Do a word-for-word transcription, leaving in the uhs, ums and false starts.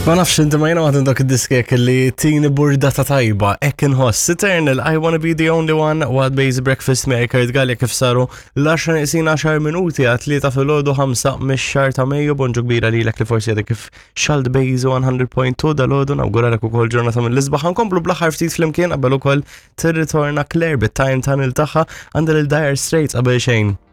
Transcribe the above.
Ma nafx inti ma jena għadin dak id-diskek li tini burdata tajba, ek inħoss, Eternal, I wanna be the only one, u għad Base Breakfast Maker, għalli kif saru l-għaxar niqsin għaxar minuti għat li ta' fil-ħodu ħamsa mis-xar ta' Mejju, bonġu kbira li l-ek li forsi għadek kif xald Base one hundred point two dal-ħodu, nawgura l-ek u kol ġurnata mill-Lisbaħ, nkomplu bl-axar ftit fl-imkien, għabbel u kol t-ritorna Claire bit-time tunnel taħħa, għandel il-Dire Straits għabbel xejn.